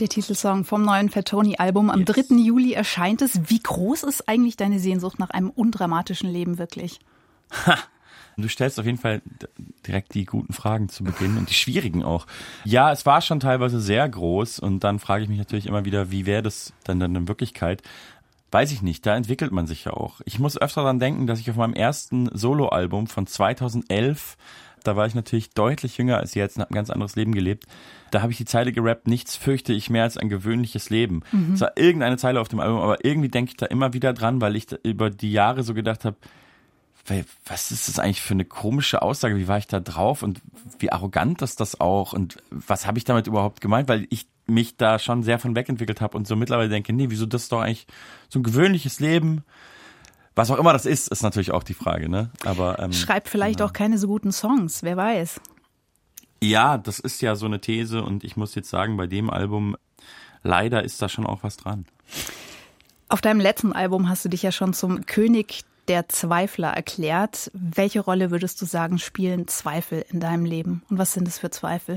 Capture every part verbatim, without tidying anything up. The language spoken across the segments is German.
Der Titelsong vom neuen Fat Tony-Album. Am yes. dritten Juli erscheint es. Wie groß ist eigentlich deine Sehnsucht nach einem undramatischen Leben wirklich? Ha! Du stellst auf jeden Fall direkt die guten Fragen zu Beginn und die schwierigen auch. Ja, es war schon teilweise sehr groß und dann frage ich mich natürlich immer wieder, wie wäre das dann, dann in Wirklichkeit? Weiß ich nicht, da entwickelt man sich ja auch. Ich muss öfter daran denken, dass ich auf meinem ersten Soloalbum von zweitausendelf, da war ich natürlich deutlich jünger als jetzt und habe ein ganz anderes Leben gelebt, da habe ich die Zeile gerappt, nichts fürchte ich mehr als ein gewöhnliches Leben. Mhm. Es war irgendeine Zeile auf dem Album, aber irgendwie denke ich da immer wieder dran, weil ich da über die Jahre so gedacht habe, was ist das eigentlich für eine komische Aussage? Wie war ich da drauf und wie arrogant ist das auch? Und was habe ich damit überhaupt gemeint? Weil ich mich da schon sehr von wegentwickelt habe und so mittlerweile denke, nee, wieso das ist doch eigentlich so ein gewöhnliches Leben? Was auch immer das ist, ist natürlich auch die Frage, ne? Aber ähm, schreibt vielleicht ja. auch keine so guten Songs, wer weiß. Ja, das ist ja so eine These und ich muss jetzt sagen, bei dem Album, leider ist da schon auch was dran. Auf deinem letzten Album hast du dich ja schon zum König der Zweifler erklärt. Welche Rolle würdest du sagen, spielen Zweifel in deinem Leben? Und was sind es für Zweifel?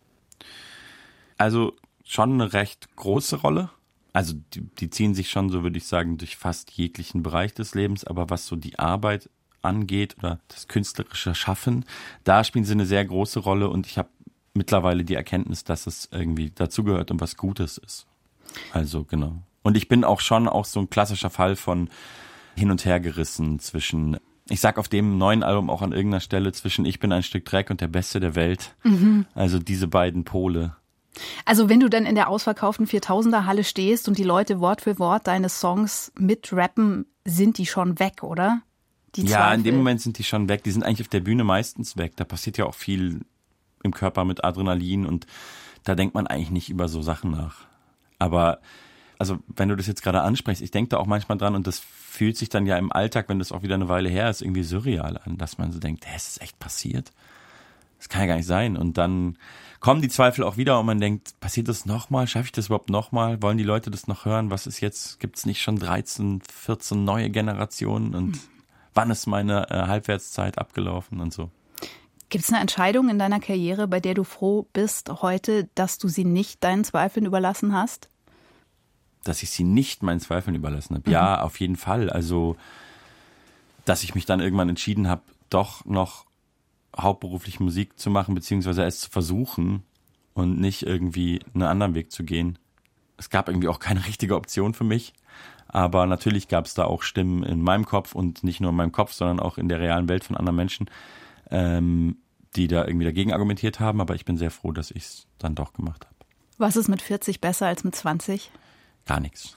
Also schon eine recht große Rolle. Also die, die ziehen sich schon, so würde ich sagen, durch fast jeglichen Bereich des Lebens. Aber was so die Arbeit angeht oder das künstlerische Schaffen, da spielen sie eine sehr große Rolle. Und ich habe mittlerweile die Erkenntnis, dass es irgendwie dazugehört und was Gutes ist. Also genau. Und ich bin auch schon auch so ein klassischer Fall von hin und her gerissen zwischen, ich sag auf dem neuen Album auch an irgendeiner Stelle, zwischen ich bin ein Stück Dreck und der Beste der Welt. Mhm. Also diese beiden Pole. Also wenn du dann in der ausverkauften viertausender Halle stehst und die Leute Wort für Wort deine Songs mitrappen, sind die schon weg, oder? Die ja, Zweifel. In dem Moment sind die schon weg. Die sind eigentlich auf der Bühne meistens weg. Da passiert ja auch viel im Körper mit Adrenalin und da denkt man eigentlich nicht über so Sachen nach. Aber also wenn du das jetzt gerade ansprichst, ich denke da auch manchmal dran und das fühlt sich dann ja im Alltag, wenn das auch wieder eine Weile her ist, irgendwie surreal an, dass man so denkt, hä, ist das echt passiert? Das kann ja gar nicht sein. Und dann kommen die Zweifel auch wieder und man denkt, passiert das nochmal? Schaffe ich das überhaupt nochmal? Wollen die Leute das noch hören? Was ist jetzt? Gibt es nicht schon dreizehn, vierzehn neue Generationen? Und mhm. wann ist meine äh, Halbwertszeit abgelaufen und so? Gibt es eine Entscheidung in deiner Karriere, bei der du froh bist heute, dass du sie nicht deinen Zweifeln überlassen hast? Dass ich sie nicht meinen Zweifeln überlassen habe. Ja, auf jeden Fall. Also, dass ich mich dann irgendwann entschieden habe, doch noch hauptberuflich Musik zu machen, beziehungsweise es zu versuchen und nicht irgendwie einen anderen Weg zu gehen. Es gab irgendwie auch keine richtige Option für mich. Aber natürlich gab es da auch Stimmen in meinem Kopf und nicht nur in meinem Kopf, sondern auch in der realen Welt von anderen Menschen, ähm, die da irgendwie dagegen argumentiert haben. Aber ich bin sehr froh, dass ich es dann doch gemacht habe. Was ist mit vierzig besser als mit zwanzig? Gar nichts.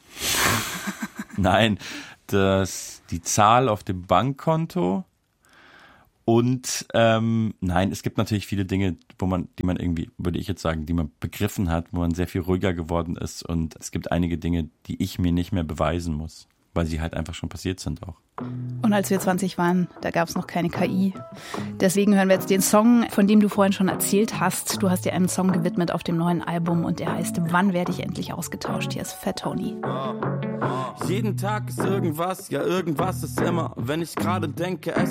Nein, das, die Zahl auf dem Bankkonto und ähm, nein, es gibt natürlich viele Dinge, wo man, die man irgendwie, würde ich jetzt sagen, die man begriffen hat, wo man sehr viel ruhiger geworden ist und es gibt einige Dinge, die ich mir nicht mehr beweisen muss, weil sie halt einfach schon passiert sind auch. Und als wir zwanzig waren, da gab es noch keine K I. Deswegen hören wir jetzt den Song, von dem du vorhin schon erzählt hast. Du hast dir einen Song gewidmet auf dem neuen Album und der heißt Wann werde ich endlich ausgetauscht? Hier ist Fat Tony. Jeden Tag ist irgendwas, ja irgendwas ist immer, wenn ich gerade denke, es